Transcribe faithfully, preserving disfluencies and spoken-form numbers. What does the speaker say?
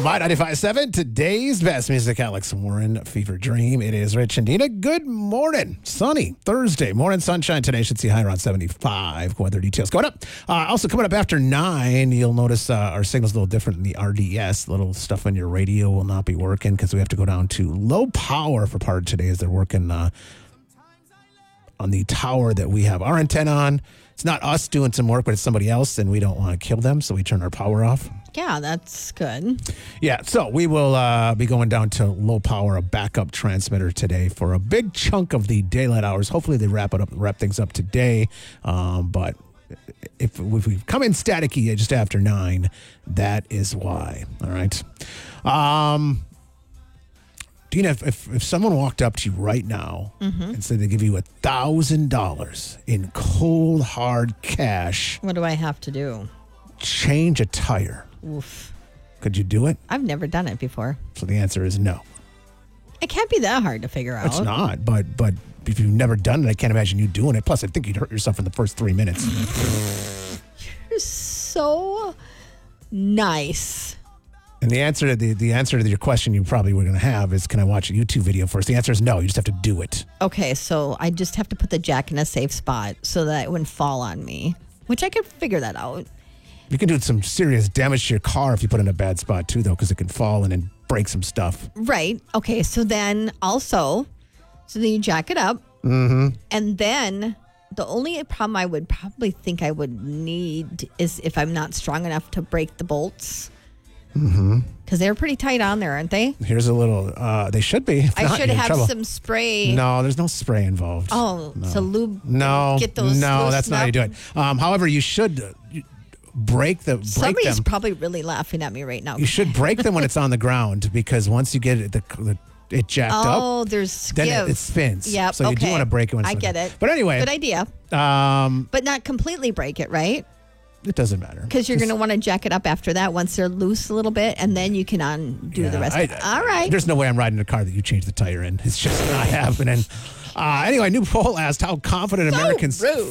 My ninety-five point seven, today's best music, Alex Warren, Fever Dream. It is Rich and Dina. Good morning. Sunny Thursday. Morning sunshine today. Should see high around seventy-five. Weather details going up. Uh, also coming up after nine, you'll notice uh, our signal's a little different in the R D S. Little stuff on your radio will not be working because we have to go down to low power for part of today as they're working uh, on the tower that we have our antenna on. It's not us doing some work, but it's somebody else, and we don't want to kill them, so we turn our power off. Yeah, that's good. Yeah, so we will uh, be going down to low power, a backup transmitter today for a big chunk of the daylight hours. Hopefully they wrap it up, wrap things up today. Um, but if, if we come in staticky just after nine, that is why. All right. Um, Dina, if, if, if someone walked up to you right now mm-hmm. and said they give you a thousand dollars in cold hard cash, what do I have to do? Change a tire. Oof. Could you do it? I've never done it before. So the answer is no. It can't be that hard to figure out. It's not, but but if you've never done it, I can't imagine you doing it. Plus, I think you'd hurt yourself in the first three minutes. You're so nice. And the answer to the, the answer to your question you probably were going to have is, can I watch a YouTube video first? The answer is no. You just have to do it. Okay, so I just have to put the jack in a safe spot so that it wouldn't fall on me, which I could figure that out. You can do some serious damage to your car if you put it in a bad spot, too, though, because it can fall and then break some stuff. Right. Okay, so then also, so then you jack it up. Mm-hmm. And then the only problem I would probably think I would need is if I'm not strong enough to break the bolts. Mm-hmm. Because they're pretty tight on there, aren't they? Here's a little, uh, they should be. If I not, should you're in have trouble. some spray. No, there's no spray involved. Oh, no. to lube. No, get those no, that's not how you do up. it. Um, however, you should uh, you break the break Somebody's them. probably really laughing at me right now. You should break them when it's on the ground, because once you get it, the, the it jacked oh, up, Oh, there's then give. it, it spins. Yep. So you okay. do want to break it when it's I on the get ground. it. But anyway, good idea. Um, but not completely break it, right? It doesn't matter. Because you're going to want to jack it up after that once they're loose a little bit, and then you can undo yeah, the rest I, of it. All right. There's no way I'm riding a car that you change the tire in. It's just not happening. Uh, anyway, new poll asked how confident So Americans rude.